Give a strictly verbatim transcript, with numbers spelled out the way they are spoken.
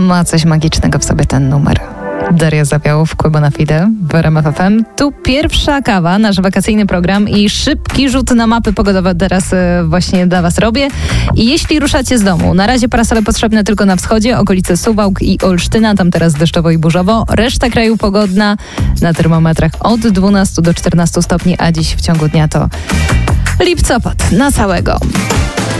Ma coś magicznego w sobie ten numer. Daria Zawiałów, Quebo na Fide w R M F F M. Tu pierwsza kawa, nasz wakacyjny program i szybki rzut na mapy pogodowe teraz e, właśnie dla Was robię. I jeśli ruszacie z domu, na razie parasole potrzebne tylko na wschodzie, okolice Suwałk i Olsztyna, tam teraz deszczowo i burzowo. Reszta kraju pogodna, na termometrach od dwunastu do czternastu stopni, a dziś w ciągu dnia to lipcopad na całego.